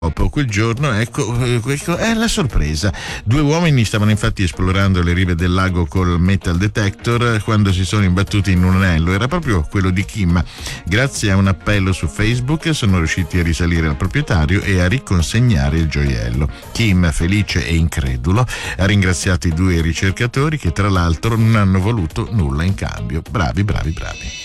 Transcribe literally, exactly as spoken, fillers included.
Dopo quel giorno, ecco, ecco, è la sorpresa. Due uomini stavano infatti esplorando le rive del lago col metal detector quando si sono imbattuti in un anello. Era proprio quello di Kim. Grazie a un appello su Facebook sono riusciti a risalire al proprietario e a riconsegnare il gioiello. Kim, felice e incredulo, ha ringraziato i due ricercatori che tra l'altro non hanno voluto nulla in cambio. Bravi, bravi, bravi.